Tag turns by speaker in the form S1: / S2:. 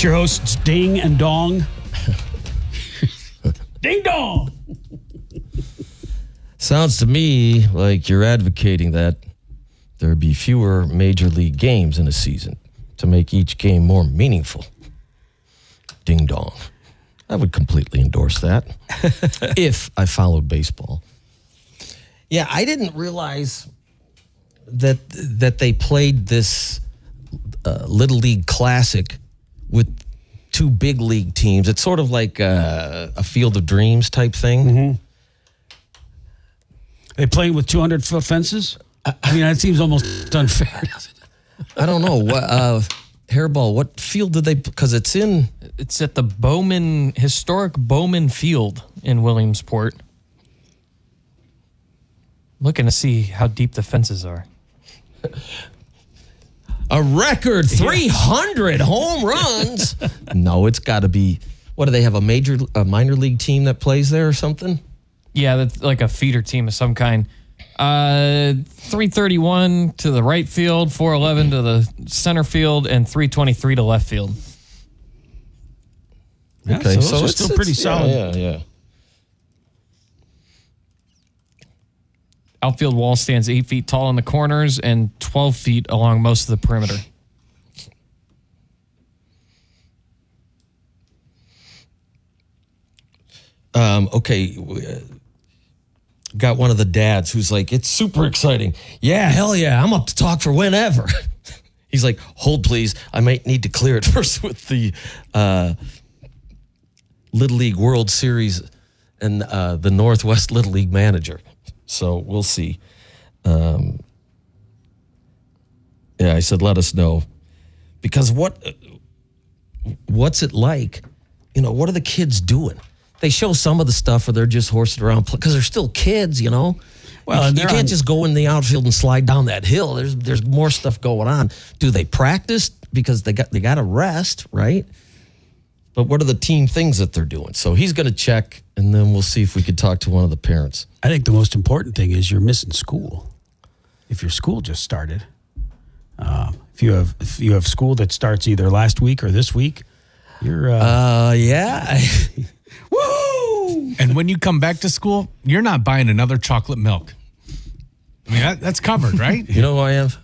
S1: your hosts, Ding and Dong. Ding Dong!
S2: Sounds to me like you're advocating that there be fewer major league games in a season to make each game more meaningful. Ding dong. I would completely endorse that if I followed baseball. Yeah, I didn't realize that they played this Little League Classic with two big league teams. It's sort of like a Field of Dreams type thing.
S1: Mm-hmm. They playing with 200-foot fences? I mean, that seems almost unfair.
S2: I don't know. Hairball, what field did they... Because it's
S3: at the historic Bowman Field in Williamsport. Looking to see how deep the fences are.
S2: A record 300 home runs. No, it's got to be... What, do they have a minor league team that plays there or something?
S3: Yeah, that's like a feeder team of some kind. 331 to the right field, 411 to the center field, and 323 to left field.
S1: Yeah,
S2: okay,
S1: so it's still pretty solid.
S2: Yeah.
S3: Outfield wall stands 8 feet tall in the corners and 12 feet along most of the perimeter.
S2: Got one of the dads who's like, it's super exciting. Yeah, hell yeah, I'm up to talk for whenever. He's like, hold please, I might need to clear it first with the Little League World Series and the Northwest Little League manager. So we'll see. Yeah, I said, let us know. Because what's it like? You know, what are the kids doing? They show some of the stuff where they're just horsing around because they're still kids, you know. Well, you can't just go in the outfield and slide down that hill. There's more stuff going on. Do they practice because they got to rest, right? But what are the team things that they're doing? So he's going to check, and then we'll see if we could talk to one of the parents.
S1: I think the most important thing is you're missing school. If your school just started, if you have school that starts either last week or this week, you're
S2: yeah.
S1: Woo!
S4: And when you come back to school, you're not buying another chocolate milk. I mean, that's covered, right?
S2: You know who I have?